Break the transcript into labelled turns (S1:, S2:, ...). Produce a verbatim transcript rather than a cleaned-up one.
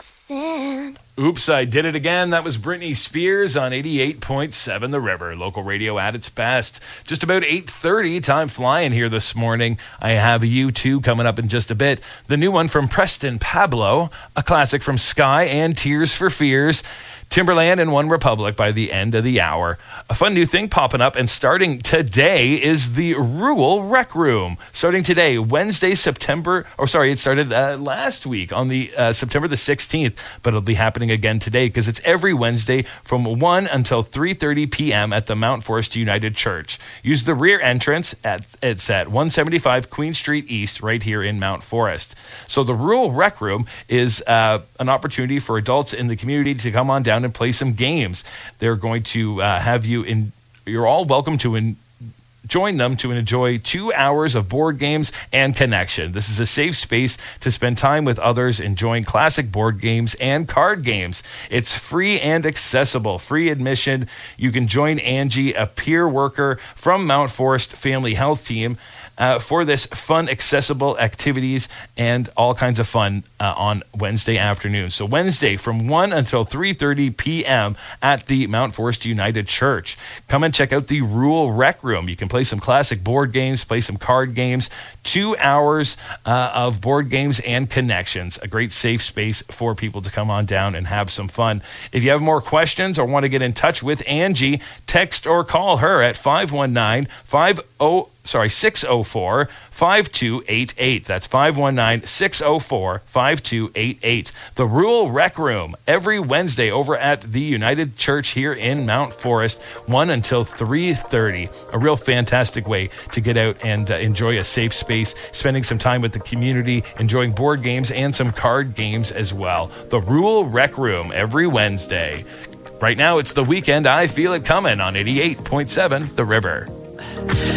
S1: sand.
S2: Oops, I did it again. That was Britney Spears on eighty-eight point seven The River, local radio at its best. Just about eight thirty, time flying here this morning. I have U two coming up in just a bit. The new one from Preston Pablo, a classic from Sky and Tears for Fears. Timberland and One Republic by the end of the hour. A fun new thing popping up and starting today is the Rural Rec Room. Starting today, Wednesday, September, or sorry, it started uh, last week on the uh, September the sixteenth, but it'll be happening again today because it's every Wednesday from one until three thirty p.m. at the Mount Forest United Church. Use the rear entrance. At It's at one seventy-five Queen Street East right here in Mount Forest. So the Rural Rec Room is uh, an opportunity for adults in the community to come on down and play some games. They're going to uh, have you in. You're all welcome to in, join them to enjoy two hours of board games and connection. This is a safe space to spend time with others enjoying classic board games and card games. It's free and accessible. Free admission. You can join Angie, a peer worker from Mount Forest Family Health Team, Uh, for this fun, accessible activities and all kinds of fun uh, on Wednesday afternoon. So Wednesday from one until three thirty p.m. at the Mount Forest United Church. Come and check out the Rural Rec Room. You can play some classic board games, play some card games, two hours uh, of board games and connections. A great safe space for people to come on down and have some fun. If you have more questions or want to get in touch with Angie, text or call her at five one nine, five oh sorry, six oh four, five two eight eight. That's five one nine, six oh four, five two eight eight. The Rural Rec Room, every Wednesday over at the United Church here in Mount Forest, one until three thirty. A real fantastic way to get out and uh, enjoy a safe space, spending some time with the community, enjoying board games and some card games as well. The Rural Rec Room, every Wednesday. Right now, it's the weekend. I Feel It Coming on eighty-eight point seven The River.